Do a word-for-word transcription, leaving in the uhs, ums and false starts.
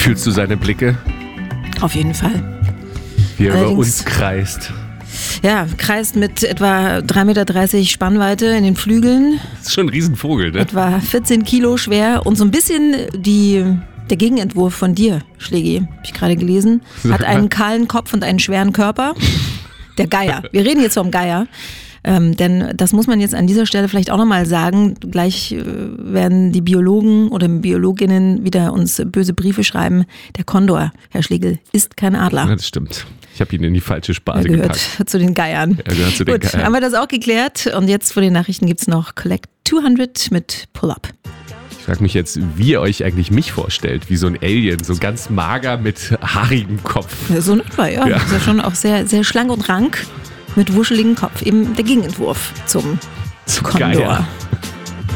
Fühlst du seine Blicke? Auf jeden Fall. Wie er über Allerdings- uns kreist. Ja, kreist mit etwa drei Meter dreißig Spannweite in den Flügeln, Das ist schon ein Riesenvogel, ne? etwa vierzehn Kilo schwer und so ein bisschen die, der Gegenentwurf von dir, Schlägi, habe ich gerade gelesen, hat einen kahlen Kopf und einen schweren Körper. Der Geier. Wir reden jetzt vom Geier. Ähm, denn das muss man jetzt an dieser Stelle vielleicht auch nochmal sagen. Gleich äh, werden die Biologen oder Biologinnen wieder uns böse Briefe schreiben. Der Kondor, Herr Schlegel, ist kein Adler. Ja, das stimmt. Ich habe ihn in die falsche Er Sparte gehört gepackt. zu den Geiern. Er gehört zu den Gut, Geiern. haben wir das auch geklärt. Und jetzt vor den Nachrichten gibt es noch Collect zweihundert mit Pull-Up. Ich frage mich jetzt, wie ihr euch eigentlich mich vorstellt. Wie so ein Alien, so ganz mager mit haarigem Kopf. So ein etwa, ja. Ja. Ist ja schon auch sehr, sehr schlank und rank mit wuscheligem Kopf. Eben der Gegenentwurf zum Zum Kondor. Geier.